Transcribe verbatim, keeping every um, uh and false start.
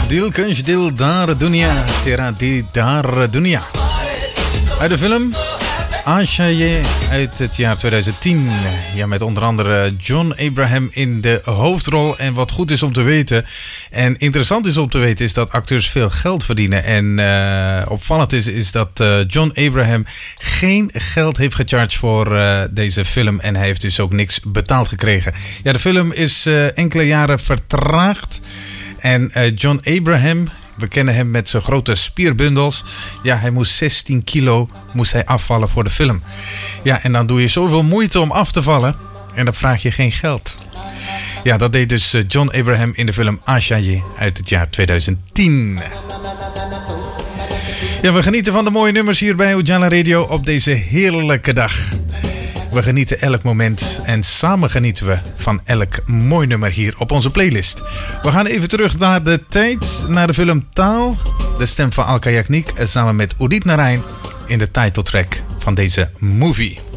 Dil kunsh dil dar dunia, tera di dar dunia. Uit de film Ashaye uit het jaar tweeduizend tien. Ja, met onder andere John Abraham in de hoofdrol. En wat goed is om te weten en interessant is om te weten is dat acteurs veel geld verdienen. En uh, opvallend is, is dat uh, John Abraham geen geld heeft gecharged voor uh, deze film. En hij heeft dus ook niks betaald gekregen. Ja, de film is uh, enkele jaren vertraagd. En uh, John Abraham, we kennen hem met zijn grote spierbundels. Ja, hij moest zestien kilo moest hij afvallen voor de film. Ja, en dan doe je zoveel moeite om af te vallen. En dan vraag je geen geld. Ja, dat deed dus John Abraham in de film Ashaye uit het jaar tweeduizend tien. Ja, we genieten van de mooie nummers hier bij Ujala Radio op deze heerlijke dag. We genieten elk moment en samen genieten we van elk mooi nummer hier op onze playlist. We gaan even terug naar de tijd, naar de film Taal. De stem van Alka Yagnik samen met Udit Narain in de titeltrack van deze movie.